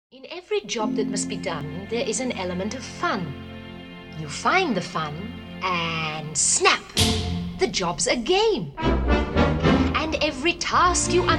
In every job that must be done, there is an element of fun. You find the fun, and snap! The job's a game. And every task you